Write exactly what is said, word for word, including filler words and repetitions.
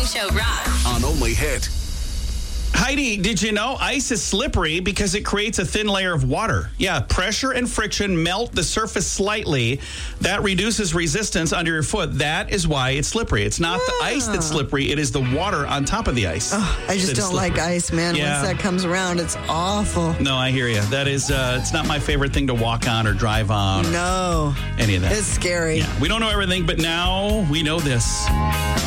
Morning Show rocks. On Only Hit. Heidi, did you know ice is slippery because it creates a thin layer of water? Yeah, pressure and friction melt the surface slightly. That reduces resistance under your foot. That is why it's slippery. It's not the ice that's slippery. It is the water on top of the ice. Oh, I just don't like ice, man. Yeah. Once that comes around, it's awful. No, I hear you. That is, uh, it's not my favorite thing to walk on or drive on. Or no. any of that. It's scary. Yeah, we don't know everything, but now we know this.